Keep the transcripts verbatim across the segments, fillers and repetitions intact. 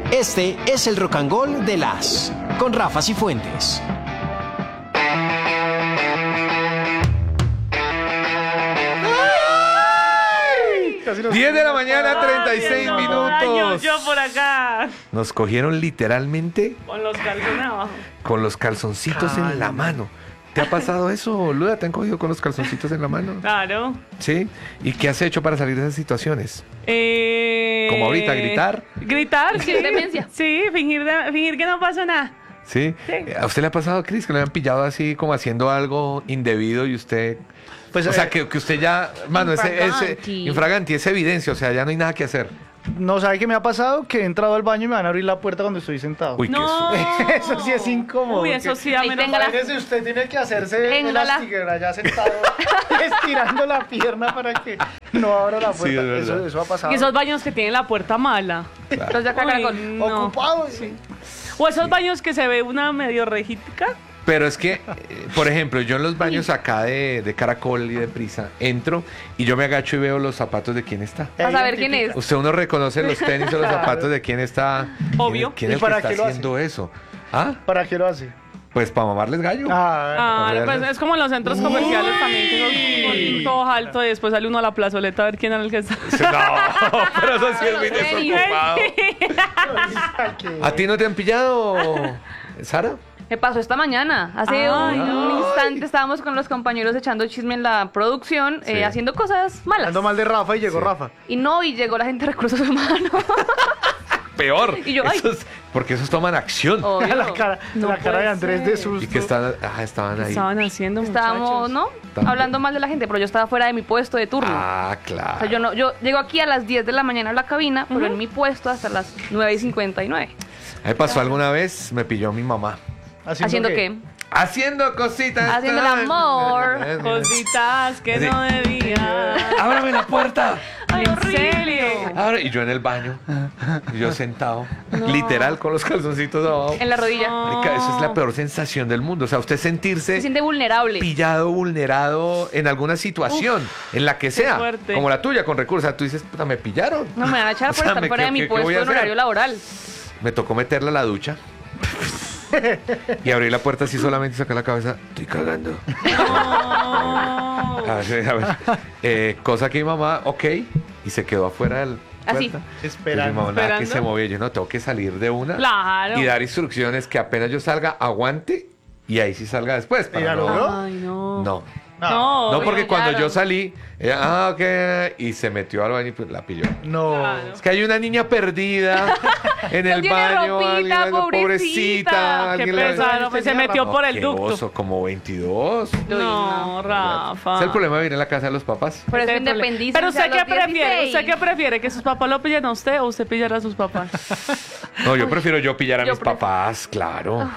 Este es el Rock and Roll de las con Rafa Cifuentes. diez de la mañana, treinta y seis Ay, minutos. Yo por acá. Nos cogieron literalmente Con los calzones abajo. con los calzoncitos en la mano. ¿Te ha pasado eso, boluda? ¿Te han cogido con los calzoncitos en la mano? Claro. ¿Sí? ¿Y qué has hecho para salir de esas situaciones? Eh... Como ahorita, gritar. Gritar, sí. Demencia. Sí, fingir, de- fingir que no pasó nada. ¿Sí? Sí. ¿A usted le ha pasado, Cris, que le han pillado así como haciendo algo indebido y usted... Pues, o sea, eh, que, que usted ya... Mano, ese, ese Infraganti. infraganti, es evidencia, o sea, ya no hay nada que hacer. no sabe qué me ha pasado, que he entrado al baño y me van a abrir la puerta cuando estoy sentado. Uy, No. qué Eso sí es incómodo. Uy, eso que- sí, a Ahí menos... tenga la- Imagínese, usted tiene que hacerse Téngala. elastigüera allá sentado, estirando la pierna para que no abra la Sí, puerta. es verdad. eso, eso ha pasado. Y esos baños que tienen la puerta mala. Los de acá, Uy, caracol. no. Ocupado. O esos baños que se ve una medio rejítica. Pero es que, eh, por ejemplo, yo en los baños acá de, de Caracol y de Prisa, entro y yo me agacho y veo los zapatos de quién está. Para saber quién es. Usted uno reconoce los tenis o los Claro. zapatos de quién está. Obvio. ¿Quién ¿Y es el que para está qué lo hace? haciendo eso? ¿Ah? ¿Para qué lo hace? Pues para mamarles gallo. Ah, Ah, Para pues verles. es como en los centros comerciales también, que son todos altos y después sale uno a la plazoleta a ver quién era el que está. No, pero eso sí es muy Ven, desocupado. ay, qué- ¿A ti no te han pillado, Sara? Me pasó esta mañana. Hace Ay, un no. instante estábamos con los compañeros echando chisme en la producción, Sí. eh, haciendo cosas malas. Ando mal de Rafa y llegó Sí. Rafa. Y no, y llegó la gente de recursos humanos. Peor. Y yo, ay. Esos- porque esos toman acción. Obvio. la cara, No la cara de puede Andrés de ser. susto. Y que están, ah, estaban ¿Qué ahí. estaban haciendo, Estábamos, muchachos? ¿no? Tanto. Hablando mal de la gente, pero yo estaba fuera de mi puesto de turno. Ah, O claro. sea, yo no, yo llego aquí a las diez de la mañana a la cabina, pero en mi puesto hasta las nueve y cincuenta y nueve. A mí pasó alguna vez, me pilló mi mamá. ¿Haciendo qué? Haciendo cositas. Haciendo el amor. Cositas que Sí. no debía. ¡Ábrame la puerta! Ay, ¿En horrible. serio? Abre. Y yo en el baño. Y yo sentado. Literal, con los calzoncitos abajo. En la rodilla. Marica, eso es la peor sensación del mundo. O sea, usted sentirse Se siente vulnerable. pillado, vulnerado en alguna situación, en la que sea, fuerte. como la tuya, con recursos. O sea, tú dices, puta, me pillaron. No me van a echar O por sea, estar me- fuera ¿qué- de mi qué- qué puesto voy a en hacer? horario laboral. Me tocó meterla a la ducha. Y abrí la puerta así solamente y sacar la cabeza. Estoy cagando. A ver, a ver. Eh, cosa que mi mamá, ok, y se quedó afuera del Así. puerta. Esperando. Y mi mamá nada que Esperando. se movía. Yo no, tengo que salir de una Claro. y dar instrucciones que apenas yo salga, aguante y ahí sí salga después. para ¿Ella no- logró? Ay, no. No. No, No, porque me cuando hallaron. yo salí, ella, ah, ok, y se metió al baño y pues la pilló. No. Claro. Es que hay una niña perdida en el tiene baño. ropita, alguien- pobrecita. Qué alguien le- pesado, pues se metió No, por el qué ducto. oso, como veintidós. No, Rafa. Es el problema de vivir en la casa de los papás. Por eso Ese es el problema. independícense Pero usted a los qué prefiere, dieciséis. ¿usted qué prefiere? ¿Que sus papás lo pillen a usted o usted pillar a sus papás? No, yo prefiero yo pillar a yo mis prefiero- papás, claro.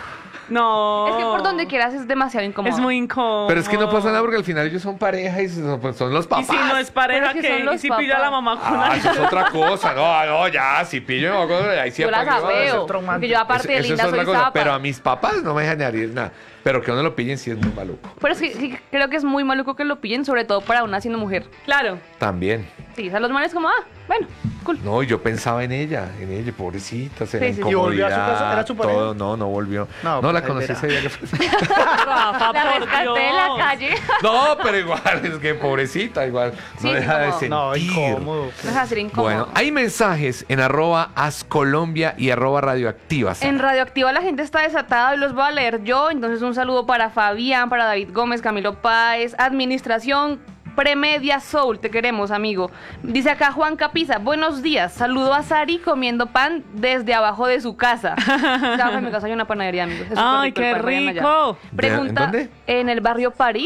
No. Es que por donde quieras es demasiado incómodo. Es muy incómodo. Pero es que no pasa nada porque al final ellos son pareja y son, pues, son los Y papás. si no es pareja, Pero es que ¿qué? son los ¿Y si pilla a la papás. mamá con Ah, eso es alguien? otra cosa. No, no, ya, si pillo, ahí sí Yo las apague, va, eso veo. es traumante. Porque yo aparte de Eso- eso linda es otra soy cosa, zapa. pero a mis papás no me dejan ni hacer nada. Pero que uno lo pillen sí es muy maluco. Pero es que sí, creo que es muy maluco que lo pillen, sobre todo para una siendo mujer. Claro. También. Sí, o sea, los manes como, ah, bueno, cool. No, y yo pensaba en ella, en ella, pobrecita, se Sí, la sí, sí. ¿Y volvió a su incomodidad, casa? ¿Era su pareja? todo. No, no volvió. No, No, la pues, ahí conocí verá. ese día que fue. Rafa, La por rescaté Dios. de la calle. No, pero igual, es que pobrecita, igual. Sí, no deja de incómodo. sentir. No, incómodo. Deja de ser incómodo. Bueno, hay mensajes en arroba ascolombia y arroba radioactiva. Sara. En Radioactiva la gente está desatada y los voy a leer yo. Entonces un saludo para Fabián, para David Gómez, Camilo Páez, Administración Premedia Soul, te queremos, amigo. Dice acá Juan Capiza, buenos días, saludo a Sari comiendo pan desde abajo de su casa. Abajo de mi casa hay una panadería, amigos. Es súper Ay, rico el qué pan, vayan allá. rico. Pregunta, ¿En dónde? En el barrio París.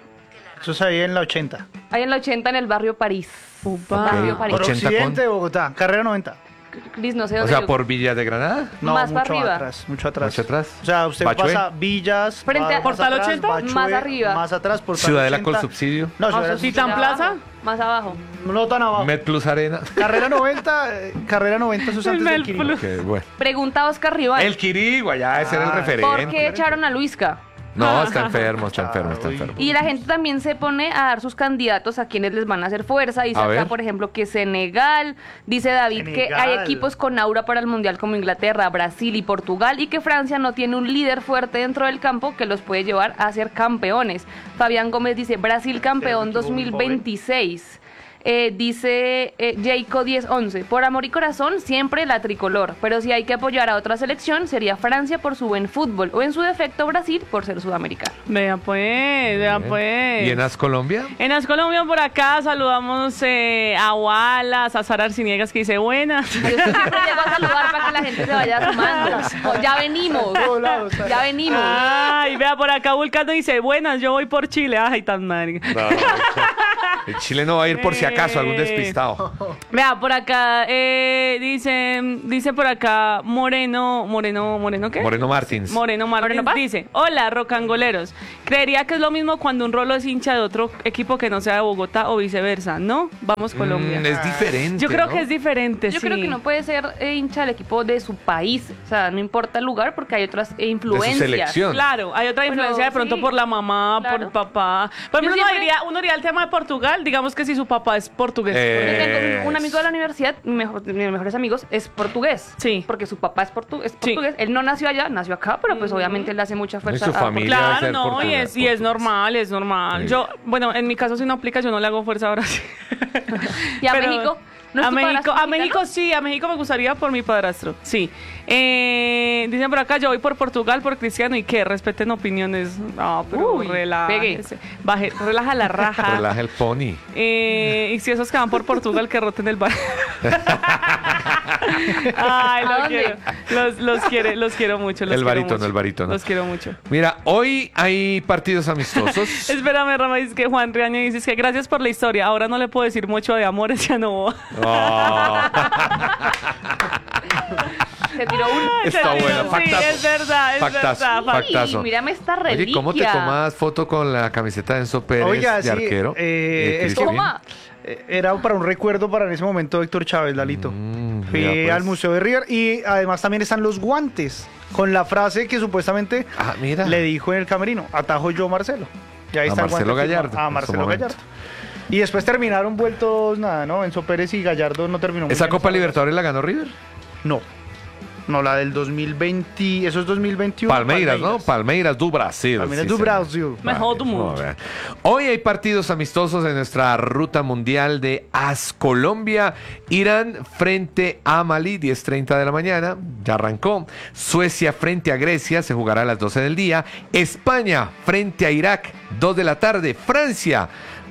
Eso es ahí en la ochenta. Hay en la ochenta en el barrio París. Upa. Barrio Ok. París. Por ochenta occidente con- de Bogotá. Carrera noventa. Liz, no sé O dónde sea, yo- por Villa de Granada. No, Más para mucho arriba. atrás. Mucho atrás. Mucho atrás. O sea, usted Bachué. pasa Villas. Frente a- más ¿Portal atrás, ochenta? Bachué, Más arriba. Más atrás, Portal Ciudadela ochenta. con subsidio. No, Ah, Ciudadela eso sí, ¿Titán más Plaza? abajo, Más abajo. no tan abajo. Med Plus Arena. Carrera noventa, eh, Carrera noventa, eso es El antes del Mel Quirino. Plus. Que, bueno. Pregunta Oscar Rival. El Quirigua, ya ese era el Ah, referente. ¿Por qué echaron a Luisca? No, está enfermo, está enfermo, está enfermo. Y la gente también se pone a dar sus candidatos a quienes les van a hacer fuerza. Dice A acá, ver. por ejemplo, que Senegal, dice David que Senegal. hay equipos con aura para el Mundial como Inglaterra, Brasil y Portugal, y que Francia no tiene un líder fuerte dentro del campo que los puede llevar a ser campeones. Fabián Gómez dice Brasil campeón Pero equipo dos muy mil joven. veintiséis. Eh, dice eh, Jayco diez once, por amor y corazón siempre la tricolor, pero si hay que apoyar a otra selección sería Francia por su buen fútbol o en su defecto Brasil por ser sudamericano. Vea pues, vea pues. ¿Y en As Colombia? En As Colombia por acá saludamos eh, a Wallace, a Sara Arciniegas que dice buenas. Yo siempre llego a saludar para que la gente se vaya sumando. Oh, ya venimos, Todos lados, ya venimos. Ay, vea por acá Vulcano dice buenas, yo voy por Chile. Ay, tan madre. No, no, el Chile no va a ir por si acaso, algún despistado. Vea, por acá, eh, dice, dice por acá Moreno, Moreno, Moreno, ¿qué? Moreno Martins. Moreno Martins ¿Moreno Paz? dice, hola, rocangoleros. Creería que es lo mismo cuando un rolo es hincha de otro equipo que no sea de Bogotá o viceversa, ¿no? Vamos Colombia. Mm, es diferente. Yo creo ¿no? que es diferente, Yo sí. creo que no puede ser eh, hincha del equipo de su país, o sea, no importa el lugar porque hay otras eh, influencias. selección. Claro, hay otra Pero influencia de pronto sí, por la mamá, por claro. el papá. Por Yo ejemplo, uno siempre- diría, uno diría el tema de Portugal, digamos que si su papá es portugués. Eh, Yo tengo un, un Es- amigo de la universidad, mi mejor, mis mejores amigos, es portugués. Sí. Porque su papá es, portu- es Sí. portugués. Él no nació allá, nació acá, pero pues obviamente él le hace mucha fuerza. su a familia. Portugal. debe Claro, ser no, y portugués, es, y es portugués. normal, es normal. Sí. Yo, bueno, en mi caso si no aplica, yo no le hago fuerza ahora sí. ¿Y a Pero- México? ¿No es a tu México, padrastro a mexicano? México sí, a México me gustaría por mi padrastro, sí. Eh, dicen por acá, yo voy por Portugal, por Cristiano, ¿y qué? Respeten opiniones. No, pero Uy, relájese. Baje, relaja la raja. Relaja el pony. Eh, y si esos que van por Portugal, que roten el bar. Ay, ¿A lo dónde? quiero. Los, los, quiere, los quiero mucho. Los El quiero barítono, mucho. el barítono. Los quiero mucho. Mira, hoy hay partidos amistosos. Espérame, Rama, dice que Juan Riaño dice que gracias por la historia. Ahora no le puedo decir mucho de amores, ya no. Oh. Se tiró un... Está Sí, buena, sí, factazo. es verdad, es Factazo, verdad. factazo. Uy, mírame esta reliquia. Oye, ¿cómo te tomas foto con la camiseta de Enzo Pérez Oiga, de sí, arquero? eh, ¿De es Crispin? Toma. Eh, Era para un recuerdo para en ese momento Héctor Chávez, Lalito. Mm, Fui mira, pues. al Museo de River y además también están los guantes con la frase que supuestamente Ah, mira. le dijo en el camerino, atajo yo Marcelo. Y ahí A está el Marcelo guante Gallardo, firmado. A en su Marcelo momento. Gallardo. Y después terminaron vueltos nada, ¿no? Enzo Pérez y Gallardo no terminó. muy ¿Esa bien Copa esa Libertadores la ganó River? relación. No. No, la del dos mil veinte, eso es dos mil veintiuno. Palmeiras, ¿no? Palmeiras do Brasil. Palmeiras sí, do señor. Brasil. Mejor do mundo. Muy bien. Hoy hay partidos amistosos en nuestra ruta mundial de As Colombia. Irán frente a Malí, diez treinta de la mañana. Ya arrancó. Suecia frente a Grecia, se jugará a las doce del día. España frente a Irak, dos de la tarde. Francia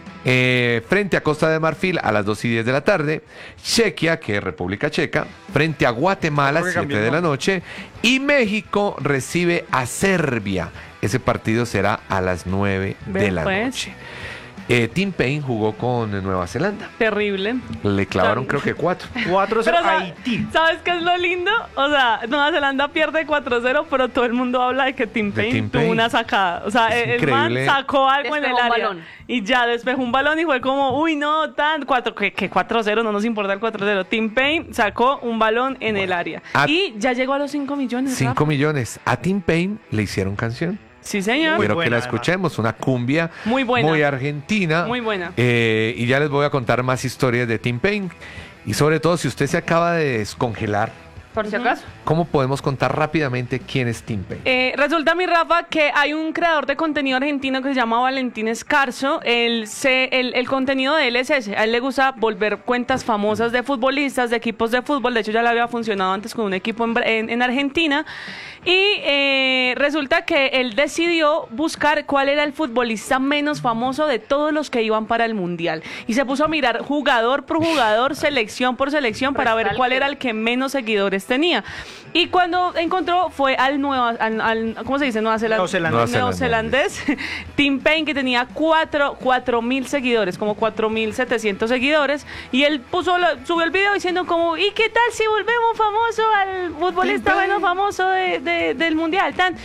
eh, frente a Costa de Marfil a las dos y diez de la tarde. Chequia, que es República Checa, frente a Guatemala, Creo que siete cambió el de la nombre. noche. Y México recibe a Serbia. Ese partido será a las nueve de Ve, la pues. noche. Eh, Tim Payne jugó con Nueva Zelanda. Terrible. Le clavaron Claro. creo que cuatro. cuatro cero Pero, ¿sabes, Haití. ¿sabes qué es lo lindo? O sea, Nueva Zelanda pierde cuatro cero, pero todo el mundo habla de que Tim De Payne Tim tuvo Payne. una sacada. O sea, Es el man increíble. sacó algo en el Despejó un área. balón. Y ya despejó un balón y fue como, uy, no, tan, cuatro, que, que cuatro cero, no nos importa el cuatro cero. Tim Payne sacó un balón en el área. A- Y ya llegó a los cinco millones. cinco Rafa. millones. A Tim Payne le hicieron canción. Sí, señor. Muy Quiero buena, que la además. escuchemos. Una cumbia Muy buena. muy argentina. Muy buena. Eh, y ya les voy a contar más historias de Tim Payne. Y sobre todo, si usted se acaba de descongelar, Por si acaso. ¿cómo podemos contar rápidamente quién es Tim Payne? Eh, resulta, mi Rafa, que hay un creador de contenido argentino que se llama Valentín Escarzo. Él se, el, el contenido de él es ese. A él le gusta volver cuentas famosas de futbolistas, de equipos de fútbol. De hecho, ya le había funcionado antes con un equipo en, Bra- en- en Argentina. Y eh, resulta que él decidió buscar cuál era el futbolista menos famoso de todos los que iban para el Mundial. Y se puso a mirar jugador por jugador, selección por selección, para ver cuál era el que menos seguidores tenía. Y cuando encontró fue al nuevo, al, al- ¿cómo se dice? Nueva Zelanda- Neozelandés. neozelandés, Tim Payne, que tenía cuatro, cuatro mil seguidores, como cuatro mil setecientos seguidores. Y él puso la- subió el video diciendo como, ¿y qué tal si volvemos famoso al futbolista Tim Payne. menos famoso de- de- del Mundial? Tan...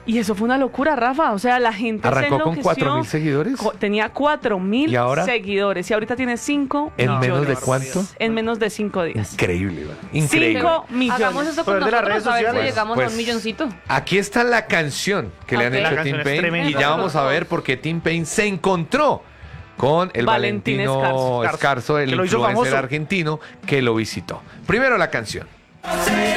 Y eso fue una locura, Rafa. O sea, la gente ¿Arrancó se con enloqueció. cuatro mil seguidores? Co- tenía cuatro mil ¿Y ahora? seguidores. Y ahorita tiene cinco ¿En millones. menos de cuánto? En menos de cinco días. Increíble, ¿verdad? Increíble. Cinco millones. Hagamos esto con Poder de las nosotros, redes a ver si sociales. llegamos Pues, a un milloncito. Aquí está la canción que le han Ok. hecho La a canción Tim es Payne. tremenda. Y ya vamos a ver por qué Tim Payne se encontró con el Valentín Valentino Escarzo. Escarzo, el Que lo hizo influencer famoso. argentino que lo visitó. Primero la canción.